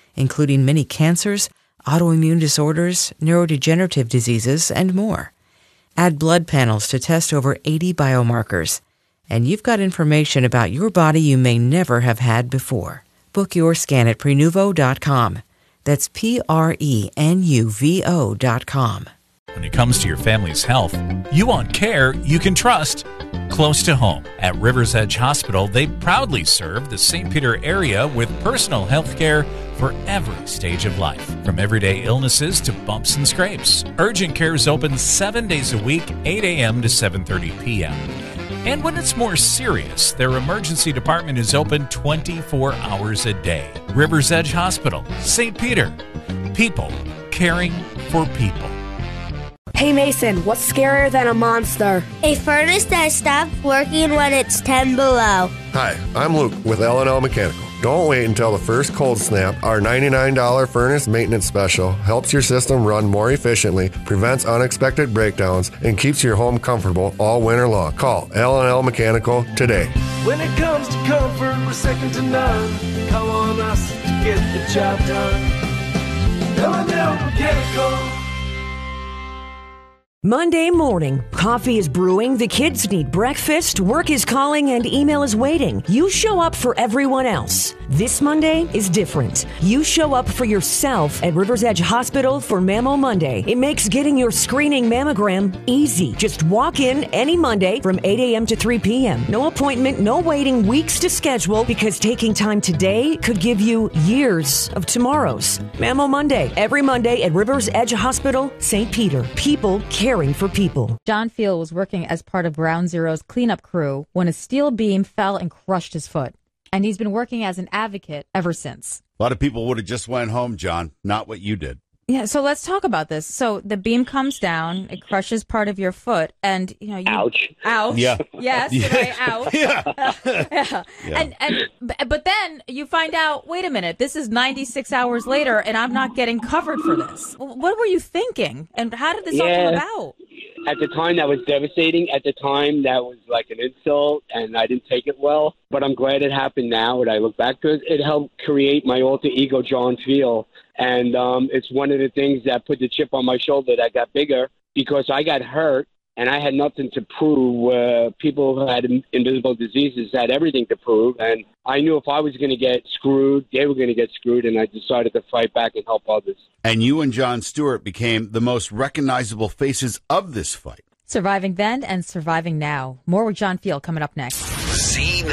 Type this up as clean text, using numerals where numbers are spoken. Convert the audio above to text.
including many cancers, autoimmune disorders, neurodegenerative diseases, and more. Add blood panels to test over 80 biomarkers, and you've got information about your body you may never have had before. Book your scan at Prenuvo.com. That's Prenuvo.com. When it comes to your family's health, you want care you can trust close to home. At Rivers Edge Hospital, they proudly serve the St. Peter area with personal health care for every stage of life, from everyday illnesses to bumps and scrapes. Urgent care is open 7 days a week, 8 a.m. to 7:30 p.m. And when it's more serious, their emergency department is open 24 hours a day. Rivers Edge Hospital, St. Peter. People caring for people. Hey Mason, what's scarier than a monster? A furnace that stops working when it's 10 below. Hi, I'm Luke with L&L Mechanical. Don't wait until the first cold snap. Our $99 furnace maintenance special helps your system run more efficiently, prevents unexpected breakdowns, and keeps your home comfortable all winter long. Call L&L Mechanical today. When it comes to comfort, we're second to none. Call on us to get the job done. L&L Mechanical. Monday morning, coffee is brewing, the kids need breakfast, work is calling, and email is waiting. You show up for everyone else. This Monday is different. You show up for yourself at Rivers Edge Hospital for Mammo Monday. It makes getting your screening mammogram easy. Just walk in any Monday from 8 a.m. to 3 p.m. No appointment, no waiting weeks to schedule, because taking time today could give you years of tomorrows. Mammo Monday, every Monday at Rivers Edge Hospital, St. Peter. People caring for people. John Field was working as part of Ground Zero's cleanup crew when a steel beam fell and crushed his foot. And he's been working as an advocate ever since. A lot of people would have just went home, John. Not what you did. Yeah, so let's talk about this. So the beam comes down, it crushes part of your foot, and you. Ouch. Yeah. Yes. Yeah. Right, ouch. Yeah. Yeah. But then you find out, wait a minute, this is 96 hours later, and I'm not getting covered for this. What were you thinking, and how did this all come about? At the time, that was devastating. At the time, that was like an insult, and I didn't take it well. But I'm glad it happened now. When I look back to it, it helped create my alter ego, John Field. And it's one of the things that put the chip on my shoulder that got bigger, because I got hurt, and I had nothing to prove. People who had invisible diseases had everything to prove. And I knew if I was going to get screwed, they were going to get screwed, and I decided to fight back and help others. And you and Jon Stewart became the most recognizable faces of this fight. Surviving then and surviving now. More with John Field coming up next.